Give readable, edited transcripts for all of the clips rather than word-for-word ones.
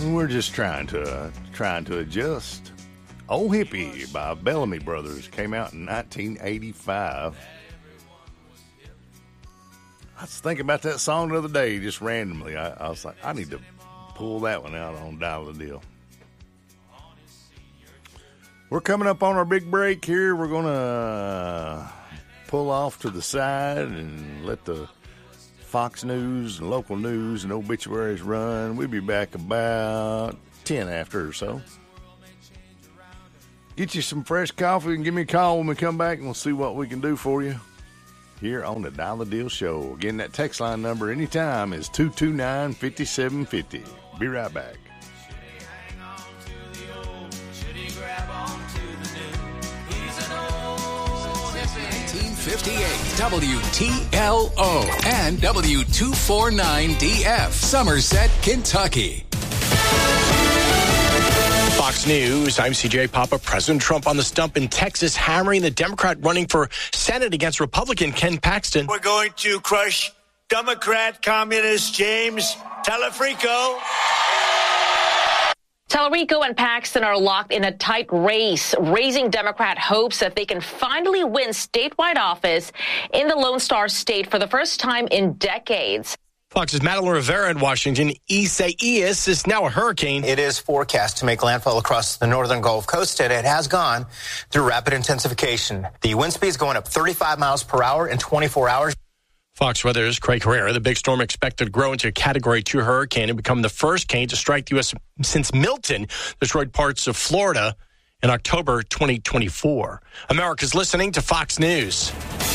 We're just trying to adjust. Old Hippie by Bellamy Brothers came out in 1985. I was thinking about that song the other day, just randomly. I was like, I need to pull that one out on Dial the Deal. We're coming up on our big break here. We're going to pull off to the side and let the Fox News and local news and obituaries run. We'll be back about 10 after or so. Get you some fresh coffee and give me a call when we come back, and we'll see what we can do for you here on the Dial the Deal Show. Again, that text line number anytime is 229-5750. Be right back. 58 WTLO and W249DF, Somerset, Kentucky. Fox News, I'm CJ Papa. President Trump on the stump in Texas, hammering the Democrat running for Senate against Republican Ken Paxton. We're going to crush Democrat communist James Telefrico. Tallarico and Paxton are locked in a tight race, raising Democrat hopes that they can finally win statewide office in the Lone Star State for the first time in decades. Fox's Madeline Rivera in Washington. Isaias is now a hurricane. It is forecast to make landfall across the northern Gulf Coast, and it has gone through rapid intensification. The wind speed is going up 35 miles per hour in 24 hours. Fox Weather's Craig Herrera. The big storm expected to grow into a Category 2 hurricane and become the first cane to strike the U.S. since Milton destroyed parts of Florida in October 2024. America's listening to Fox News.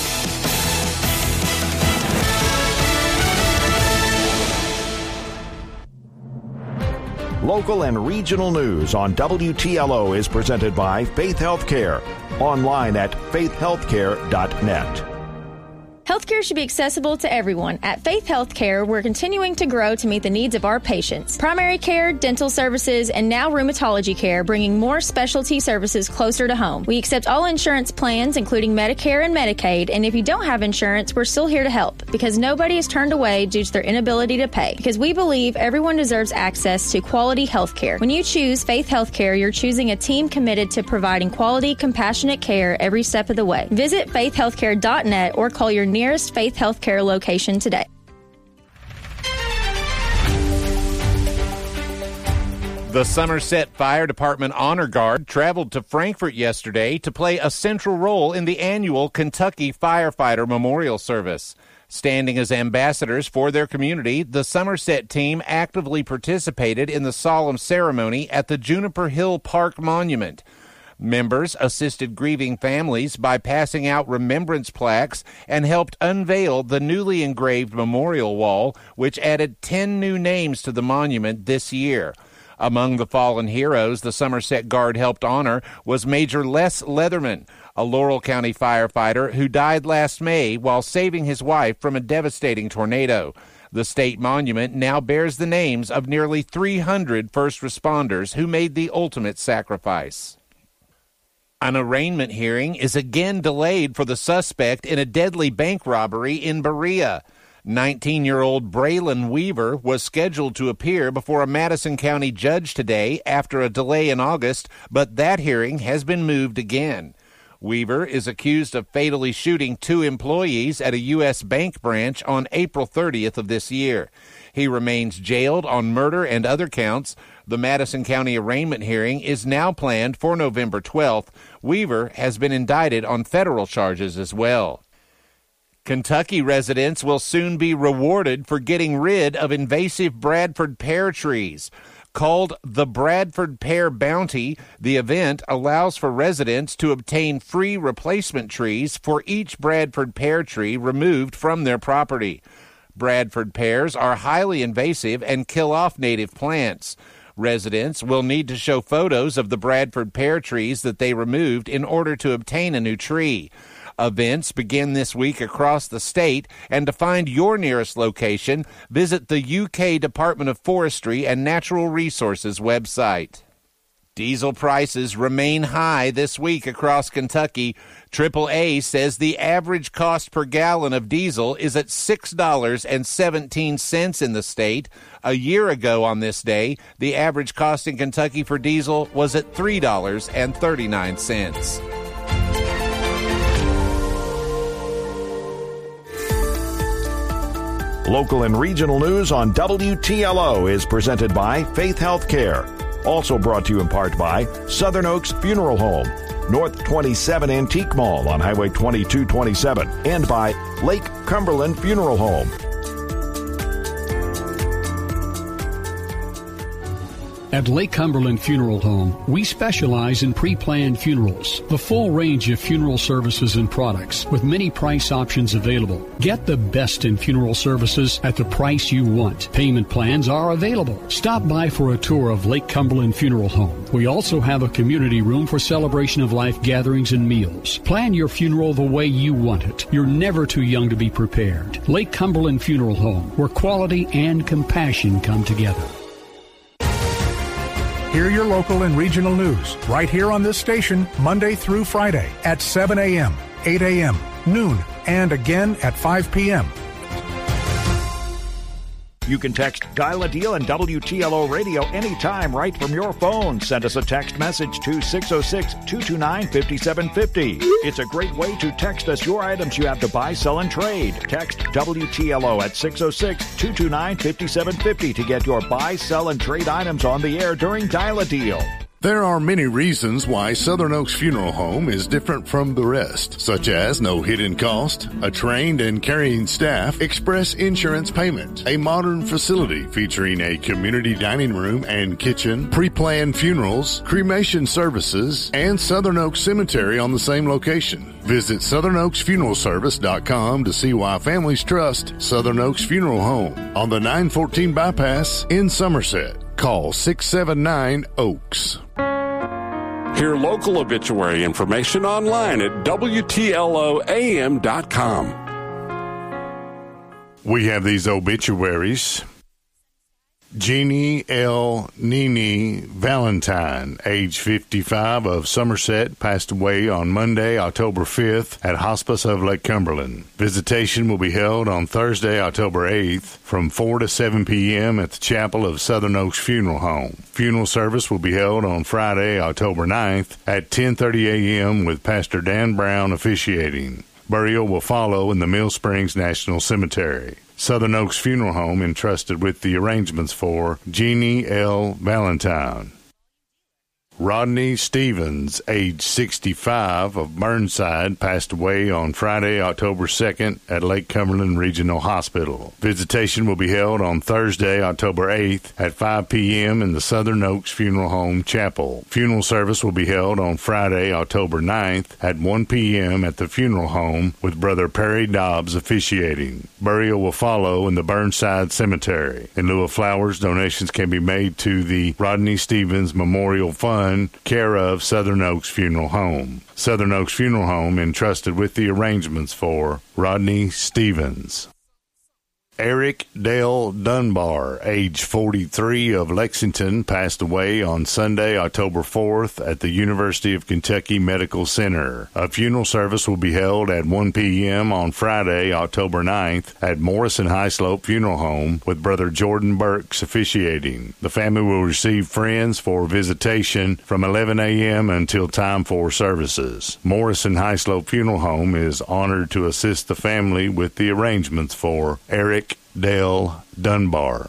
Local and regional news on WTLO is presented by Faith Healthcare. Online at faithhealthcare.net. Healthcare should be accessible to everyone. At Faith Healthcare, we're continuing to grow to meet the needs of our patients. Primary care, dental services, and now rheumatology care, bringing more specialty services closer to home. We accept all insurance plans, including Medicare and Medicaid, and if you don't have insurance, we're still here to help, because nobody is turned away due to their inability to pay, because we believe everyone deserves access to quality healthcare. When you choose Faith Healthcare, you're choosing a team committed to providing quality, compassionate care every step of the way. Visit faithhealthcare.net or call your nearest Faith Healthcare location today. The Somerset Fire Department Honor Guard traveled to Frankfort yesterday to play a central role in the annual Kentucky Firefighter Memorial Service. Standing as ambassadors for their community, the Somerset team actively participated in the solemn ceremony at the Juniper Hill Park Monument. Members assisted grieving families by passing out remembrance plaques and helped unveil the newly engraved memorial wall, which added 10 new names to the monument this year. Among the fallen heroes the Somerset Guard helped honor was Major Les Leatherman, a Laurel County firefighter who died last May while saving his wife from a devastating tornado. The state monument now bears the names of nearly 300 first responders who made the ultimate sacrifice. An arraignment hearing is again delayed for the suspect in a deadly bank robbery in Berea. 19-year-old Braylon Weaver was scheduled to appear before a Madison County judge today after a delay in August, but that hearing has been moved again. Weaver is accused of fatally shooting 2 employees at a U.S. bank branch on April 30th of this year. He remains jailed on murder and other counts. The Madison County arraignment hearing is now planned for November 12th. Weaver has been indicted on federal charges as well. Kentucky residents will soon be rewarded for getting rid of invasive Bradford pear trees. Called the Bradford Pear Bounty, the event allows for residents to obtain free replacement trees for each Bradford pear tree removed from their property. Bradford pears are highly invasive and kill off native plants. Residents will need to show photos of the Bradford pear trees that they removed in order to obtain a new tree. Events begin this week across the state, and to find your nearest location, visit the UK Department of Forestry and Natural Resources website. Diesel prices remain high this week across Kentucky. AAA says the average cost per gallon of diesel is at $6.17 in the state. A year ago on this day, the average cost in Kentucky for diesel was at $3.39. Local and regional news on WTLO is presented by Faith Healthcare. Also brought to you in part by Southern Oaks Funeral Home, North 27 Antique Mall on Highway 2227, and by Lake Cumberland Funeral Home. At Lake Cumberland Funeral Home, we specialize in pre-planned funerals, the full range of funeral services and products with many price options available. Get the best in funeral services at the price you want. Payment plans are available. Stop by for a tour of Lake Cumberland Funeral Home. We also have a community room for celebration of life gatherings and meals. Plan your funeral the way you want it. You're never too young to be prepared. Lake Cumberland Funeral Home, where quality and compassion come together. Hear your local and regional news right here on this station Monday through Friday at 7 a.m., 8 a.m., noon, and again at 5 p.m. You can text Dial a Deal and WTLO Radio anytime right from your phone. Send us a text message to 606-229-5750. It's a great way to text us your items you have to buy, sell, and trade. Text WTLO at 606-229-5750 to get your buy, sell, and trade items on the air during Dial a Deal. There are many reasons why Southern Oaks Funeral Home is different from the rest, such as no hidden cost, a trained and caring staff, express insurance payment, a modern facility featuring a community dining room and kitchen, pre-planned funerals, cremation services, and Southern Oaks Cemetery on the same location. Visit SouthernOaksFuneralService.com to see why families trust Southern Oaks Funeral Home on the 914 bypass in Somerset. Call 679-OAKS. Hear local obituary information online at WTLOAM.com. We have these obituaries. Jeannie L. Nene Valentine, age 55, of Somerset, passed away on Monday, October 5th, at Hospice of Lake Cumberland. Visitation will be held on Thursday, October 8th, from 4 to 7 p.m. at the Chapel of Southern Oaks Funeral Home. Funeral service will be held on Friday, October 9th, at 10:30 a.m. with Pastor Dan Brown officiating. Burial will follow in the Mill Springs National Cemetery. Southern Oaks Funeral Home entrusted with the arrangements for Jeannie L. Valentine. Rodney Stevens, age 65, of Burnside, passed away on Friday, October 2nd at Lake Cumberland Regional Hospital. Visitation will be held on Thursday, October 8th at 5 p.m. in the Southern Oaks Funeral Home Chapel. Funeral service will be held on Friday, October 9th at 1 p.m. at the funeral home with Brother Perry Dobbs officiating. Burial will follow in the Burnside Cemetery. In lieu of flowers, donations can be made to the Rodney Stevens Memorial Fund, care of Southern Oaks Funeral Home. Southern Oaks Funeral Home entrusted with the arrangements for Rodney Stevens. Eric Dale Dunbar, age 43, of Lexington, passed away on Sunday, October 4th at the University of Kentucky Medical Center. A funeral service will be held at 1 p.m. on Friday, October 9th at Morrison Highslope Funeral Home with Brother Jordan Burks officiating. The family will receive friends for visitation from 11 a.m. until time for services. Morrison Highslope Funeral Home is honored to assist the family with the arrangements for Eric Dale Dunbar.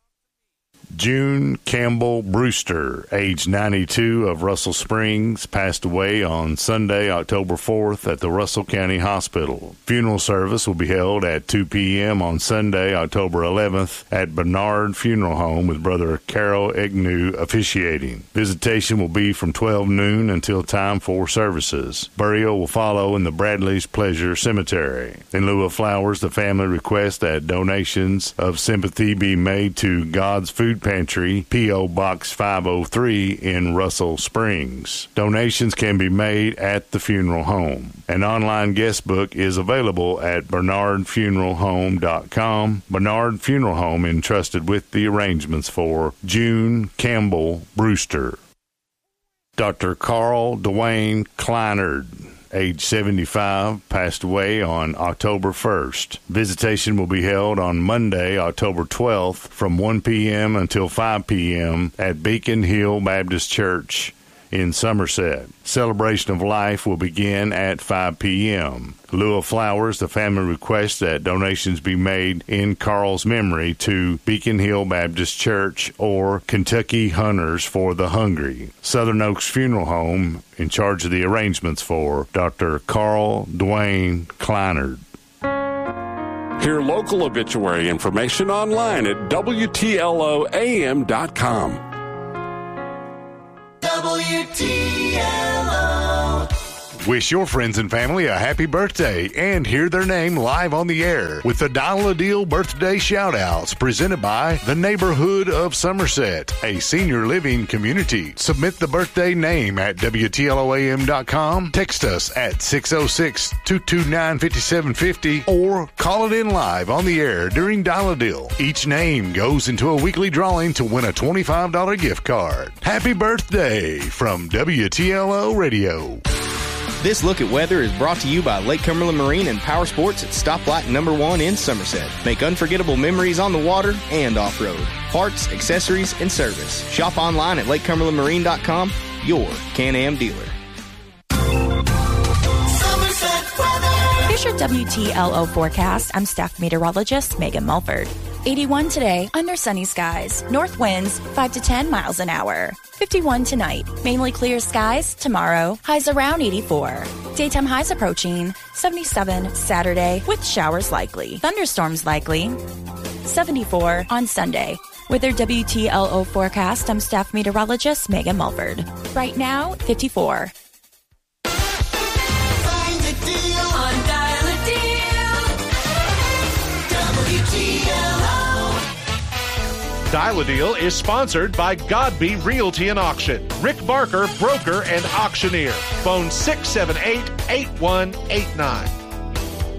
June Campbell Brewster, age 92, of Russell Springs, passed away on Sunday, October 4th at the Russell County Hospital. Funeral service will be held at 2 p.m. on Sunday, October 11th at Bernard Funeral Home with Brother Carol Egnew officiating. Visitation will be from 12 noon until time for services. Burial will follow in the Bradley's Pleasure Cemetery. In lieu of flowers, the family requests that donations of sympathy be made to God's Food Pantry, P.O. Box 503 in Russell Springs. Donations can be made at the funeral home. An online guest book is available at bernardfuneralhome.com. Bernard Funeral Home entrusted with the arrangements for June Campbell Brewster. Dr. Carl Dwayne Kleinard, age 75, passed away on October 1st. Visitation will be held on Monday, October 12th, from 1 p.m. until 5 p.m. at Beacon Hill Baptist Church in Somerset. Celebration of life will begin at 5 p.m. In lieu of flowers, the family requests that donations be made in Carl's memory to Beacon Hill Baptist Church or Kentucky Hunters for the Hungry. Southern Oaks Funeral Home in charge of the arrangements for Dr. Carl Dwayne Kleinard. Hear local obituary information online at WTLOAM.com. WTLO. Wish your friends and family a happy birthday and hear their name live on the air with the Dial a Deal birthday shout-outs presented by the Neighborhood of Somerset, a senior living community. Submit the birthday name at WTLOAM.com, text us at 606-229-5750, or call it in live on the air during Dial a Deal. Each name goes into a weekly drawing to win a $25 gift card. Happy birthday from WTLO Radio. This look at weather is brought to you by Lake Cumberland Marine and Power Sports at Stoplight number 1 in Somerset. Make unforgettable memories on the water and off-road. Parts, accessories, and service. Shop online at LakeCumberlandMarine.com, your Can-Am dealer. Here's your WTLO forecast. I'm staff meteorologist Megan Mulford. 81 today, under sunny skies. North winds 5 to 10 miles an hour. 51 tonight, mainly clear skies. Tomorrow, highs around 84. Daytime highs approaching 77 Saturday with showers likely. Thunderstorms likely. 74 on Sunday. With their WTLO forecast, I'm staff meteorologist Megan Mulford. Right now, 54. Find a deal on Dial a Deal. WTLO. Dial a Deal is sponsored by Godby Realty and Auction. Rick Barker, broker and auctioneer. Phone 678-8189.